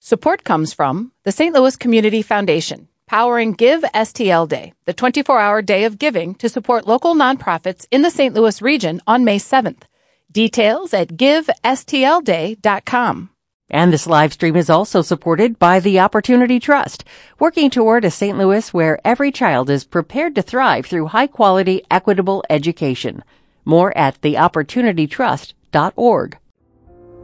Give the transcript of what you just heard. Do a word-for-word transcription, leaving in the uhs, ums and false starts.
Support comes from the Saint Louis Community Foundation, powering Give S T L Day, the twenty-four hour day of giving to support local nonprofits in the Saint Louis region on May seventh. Details at give s t l day dot com. And this live stream is also supported by the Opportunity Trust, working toward a Saint Louis where every child is prepared to thrive through high-quality, equitable education. More at the opportunity trust dot org.